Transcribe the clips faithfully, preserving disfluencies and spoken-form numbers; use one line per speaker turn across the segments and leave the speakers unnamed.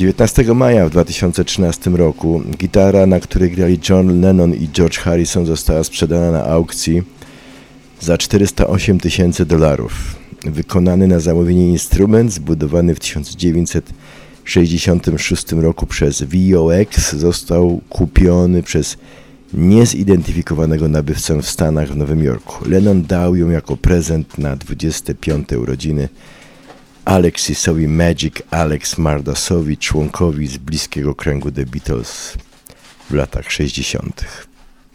dziewiętnastego maja w dwa tysiące trzynastym roku gitara, na której grali John Lennon i George Harrison, została sprzedana na aukcji za czterysta osiem tysięcy dolarów. Wykonany na zamówienie instrument, zbudowany w tysiąc dziewięćset sześćdziesiątym szóstym roku przez V O X, został kupiony przez niezidentyfikowanego nabywcę w Stanach w Nowym Jorku. Lennon dał ją jako prezent na dwudzieste piąte urodziny Alexisowi Magic Alex Mardasowi, członkowi z bliskiego kręgu The Beatles w latach sześćdziesiątych.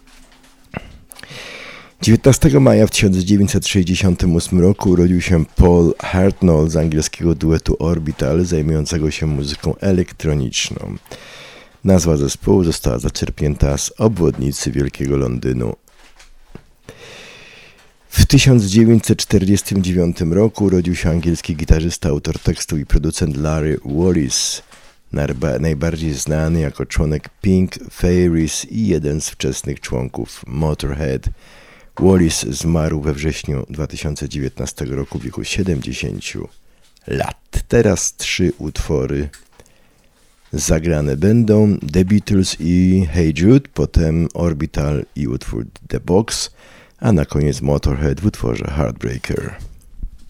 dziewiętnastego maja w tysiąc dziewięćset sześćdziesiątym ósmym roku urodził się Paul Hartnoll z angielskiego duetu Orbital, zajmującego się muzyką elektroniczną. Nazwa zespołu została zaczerpnięta z obwodnicy Wielkiego Londynu. W tysiąc dziewięćset czterdziestym dziewiątym roku urodził się angielski gitarzysta, autor tekstu i producent Larry Wallis, najbardziej znany jako członek Pink Fairies i jeden z wczesnych członków Motorhead. Wallis zmarł we wrześniu dwa tysiące dziewiętnastego roku w wieku siedemdziesięciu lat. Teraz trzy utwory zagrane będą: The Beatles i Hey Jude, potem Orbital i utwór The Box, a na koniec Motorhead w utworze Heartbreaker.